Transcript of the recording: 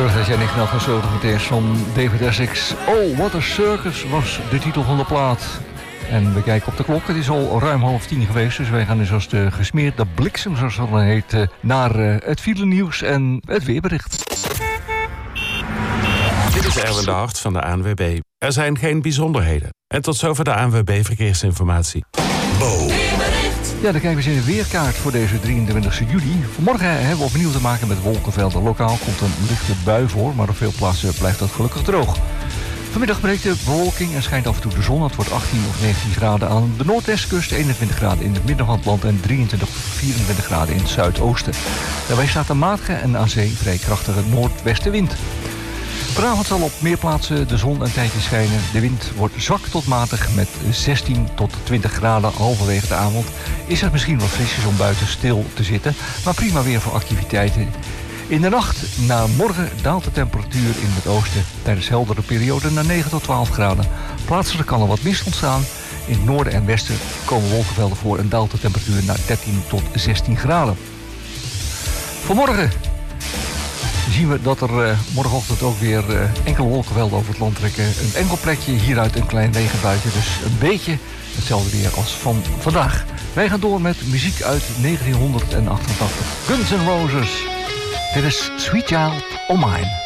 Terug jij niet nog zo meteen van David Essex. Oh, what a circus was de titel van de plaat. En we kijken op de klok. Het is al ruim 9:30 geweest. Dus wij gaan dus als de gesmeerde bliksem, zoals dat dan heet, naar het filenieuws en het weerbericht. Dit is Erwin de Hart van de ANWB. Er zijn geen bijzonderheden. En tot zover de ANWB Verkeersinformatie. Ja, dan kijken we eens in de weerkaart voor deze 23 juli. Vanmorgen hebben we opnieuw te maken met wolkenvelden. Lokaal komt een lichte bui voor, maar op veel plaatsen blijft dat gelukkig droog. Vanmiddag breekt de bewolking en schijnt af en toe de zon. Het wordt 18 of 19 graden aan de noordwestkust, 21 graden in het midden van het land en 23 of 24 graden in het zuidoosten. Daarbij staat een matige en aan zee vrij krachtige noordwestenwind. Vanavond zal op meer plaatsen de zon een tijdje schijnen. De wind wordt zwak tot matig met 16 tot 20 graden. Halverwege de avond is het misschien wat frisjes om buiten stil te zitten, maar prima weer voor activiteiten. In de nacht naar morgen daalt de temperatuur in het oosten tijdens heldere perioden naar 9 tot 12 graden. Plaatselijk kan er wat mist ontstaan. In het noorden en westen komen wolkenvelden voor en daalt de temperatuur naar 13 tot 16 graden. Vanmorgen zien we dat er morgenochtend ook weer enkele wolkenvelden over het land trekken. Een enkel plekje, hieruit een klein regenbuitje. Dus een beetje hetzelfde weer als van vandaag. Wij gaan door met muziek uit 1988. Guns N' Roses. Dit is Sweet Child O' Mine.